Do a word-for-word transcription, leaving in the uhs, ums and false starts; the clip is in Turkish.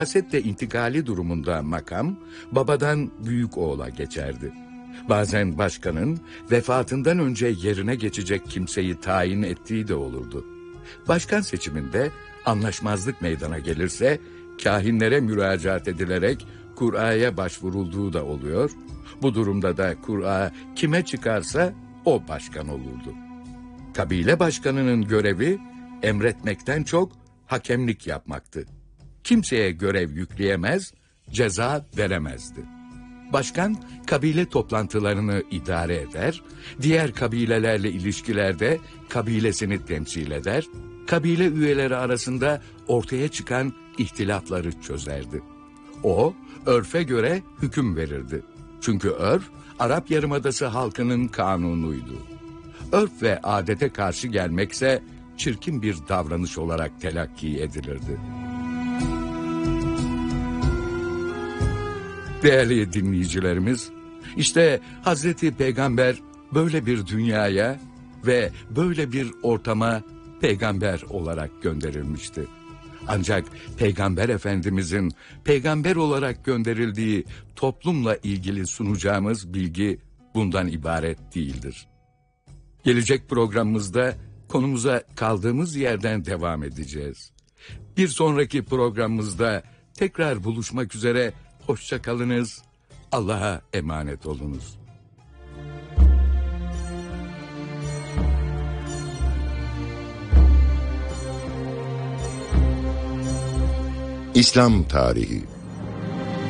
Siyasetle intikali durumunda makam, babadan büyük oğula geçerdi. Bazen başkanın vefatından önce yerine geçecek kimseyi tayin ettiği de olurdu. Başkan seçiminde anlaşmazlık meydana gelirse, kahinlere müracaat edilerek Kur'a'ya başvurulduğu da oluyor. Bu durumda da Kur'a kime çıkarsa o başkan olurdu. Kabile başkanının görevi emretmekten çok hakemlik yapmaktı. Kimseye görev yükleyemez, ceza veremezdi. Başkan kabile toplantılarını idare eder, diğer kabilelerle ilişkilerde kabilesini temsil eder, kabile üyeleri arasında ortaya çıkan ihtilafları çözerdi. O, örfe göre hüküm verirdi. Çünkü örf, Arap Yarımadası halkının kanunuydu. Örf ve adete karşı gelmekse çirkin bir davranış olarak telakki edilirdi. Değerli dinleyicilerimiz, işte Hazreti Peygamber böyle bir dünyaya ve böyle bir ortama peygamber olarak gönderilmişti. Ancak Peygamber Efendimizin peygamber olarak gönderildiği toplumla ilgili sunacağımız bilgi bundan ibaret değildir. Gelecek programımızda konumuza kaldığımız yerden devam edeceğiz. Bir sonraki programımızda tekrar buluşmak üzere, hoşça kalınız, Allah'a emanet olunuz. İslam Tarihi